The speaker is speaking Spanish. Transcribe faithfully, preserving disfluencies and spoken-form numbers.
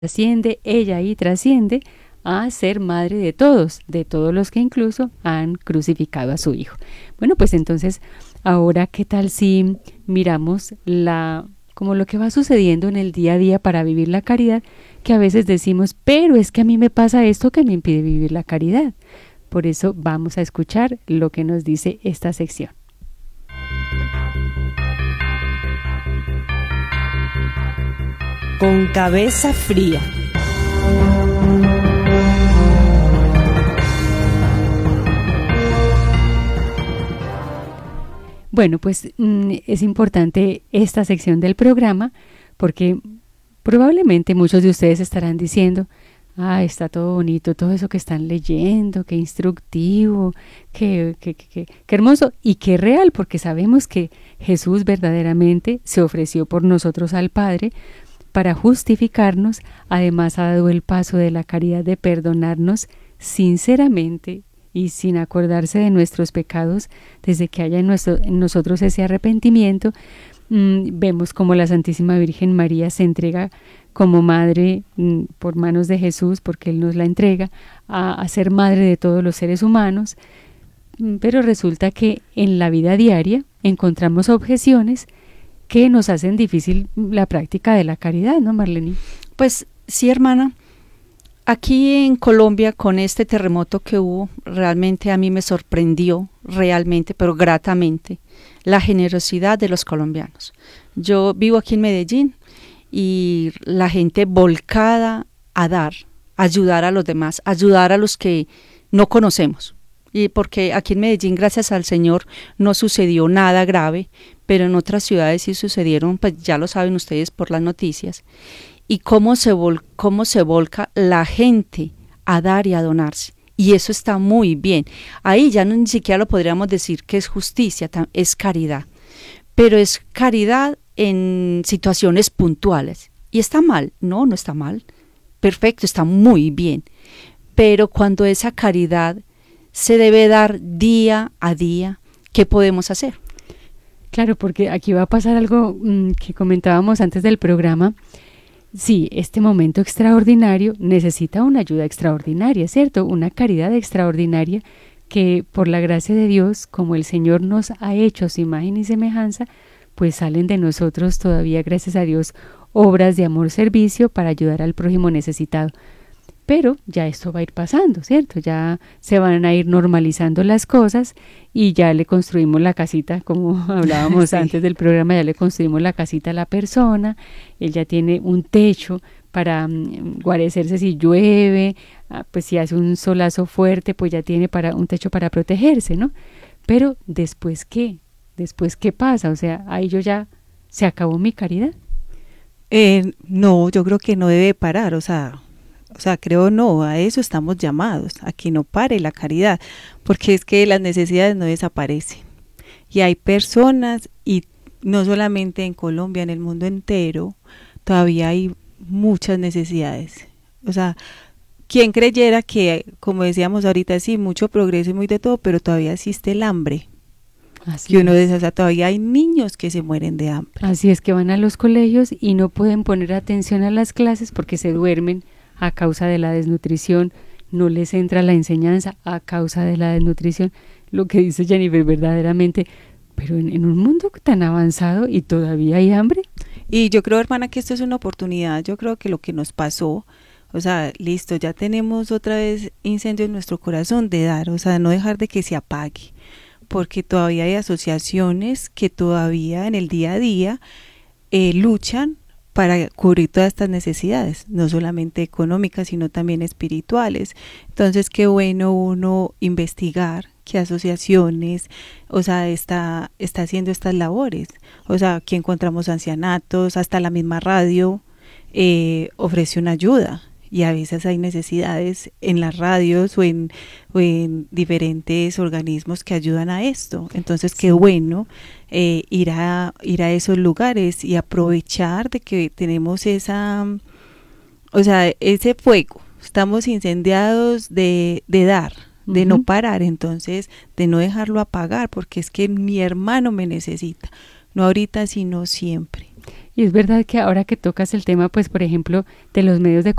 trasciende, ella ahí trasciende a ser madre de todos, de todos los que incluso han crucificado a su hijo. Bueno, pues entonces, ahora, ¿qué tal si miramos la como lo que va sucediendo en el día a día para vivir la caridad, que a veces decimos, pero es que a mí me pasa esto que me impide vivir la caridad? Por eso vamos a escuchar lo que nos dice esta sección. Con cabeza fría. Bueno, pues mm, es importante esta sección del programa porque probablemente muchos de ustedes estarán diciendo, ah, está todo bonito, todo eso que están leyendo, qué instructivo, qué, qué, qué, qué, qué hermoso y qué real, porque sabemos que Jesús verdaderamente se ofreció por nosotros al Padre para justificarnos, además ha dado el paso de la caridad de perdonarnos sinceramente y sin acordarse de nuestros pecados, desde que haya en, nuestro, en nosotros ese arrepentimiento. Mmm, vemos como la Santísima Virgen María se entrega como madre mmm, por manos de Jesús, porque Él nos la entrega, a, a ser madre de todos los seres humanos, mmm, pero resulta que en la vida diaria encontramos objeciones que nos hacen difícil la práctica de la caridad, ¿no, Marlene? Pues sí, hermana. Aquí en Colombia, con este terremoto que hubo, realmente a mí me sorprendió, realmente, pero gratamente, la generosidad de los colombianos. Yo vivo aquí en Medellín y la gente volcada a dar, ayudar a los demás, ayudar a los que no conocemos. Y porque aquí en Medellín, gracias al Señor, no sucedió nada grave, pero en otras ciudades sí sucedieron, pues ya lo saben ustedes por las noticias. Y cómo se, vol- cómo se volca la gente a dar y a donarse. Y eso está muy bien. Ahí ya no, ni siquiera lo podríamos decir que es justicia, es caridad. Pero es caridad en situaciones puntuales. ¿Y está mal? No, no está mal. Perfecto, está muy bien. Pero cuando esa caridad se debe dar día a día, ¿qué podemos hacer? Claro, porque aquí va a pasar algo mmm, que comentábamos antes del programa. Sí, este momento extraordinario necesita una ayuda extraordinaria, ¿cierto? Una caridad extraordinaria que por la gracia de Dios, como el Señor nos ha hecho a su imagen y semejanza, pues salen de nosotros todavía, gracias a Dios, obras de amor, servicio para ayudar al prójimo necesitado. Pero ya esto va a ir pasando, ¿cierto? Ya se van a ir normalizando las cosas y ya le construimos la casita, como hablábamos sí. antes del programa, ya le construimos la casita a la persona, él ya tiene un techo para um, guarecerse si llueve, ah, pues si hace un solazo fuerte, pues ya tiene para un techo para protegerse, ¿no? Pero ¿después qué? ¿Después qué pasa? O sea, ahí yo ya, ¿se acabó mi caridad? Eh, no, yo creo que no debe parar, o sea... O sea, creo no, a eso estamos llamados, a que no pare la caridad, porque es que las necesidades no desaparecen. Y hay personas, y no solamente en Colombia, en el mundo entero, todavía hay muchas necesidades. O sea, ¿quién creyera que, como decíamos ahorita, sí, mucho progreso y muy de todo, pero todavía existe el hambre? Así que uno dice, o sea, todavía hay niños que se mueren de hambre. Así es, que van a los colegios y no pueden poner atención a las clases porque se duermen a causa de la desnutrición, no les entra la enseñanza a causa de la desnutrición. Lo que dice Jennifer, verdaderamente, pero en, en un mundo tan avanzado y todavía hay hambre. Y yo creo, hermana, que esto es una oportunidad. Yo creo que lo que nos pasó, o sea, listo, ya tenemos otra vez incendio en nuestro corazón de dar, o sea, no dejar de que se apague, porque todavía hay asociaciones que todavía en el día a día eh, luchan para cubrir todas estas necesidades, no solamente económicas, sino también espirituales. Entonces, qué bueno uno investigar qué asociaciones, o sea, está, está haciendo estas labores. O sea, aquí encontramos ancianatos, hasta la misma radio eh, ofrece una ayuda. Y a veces hay necesidades en las radios o en, o en diferentes organismos que ayudan a esto. Entonces, qué bueno eh, ir, a, ir a esos lugares y aprovechar de que tenemos esa, o sea, ese fuego. Estamos incendiados de, de dar, de uh-huh. no parar, entonces, de no dejarlo apagar, porque es que mi hermano me necesita. No ahorita, sino siempre. Y es verdad que ahora que tocas el tema, pues por ejemplo, de los medios de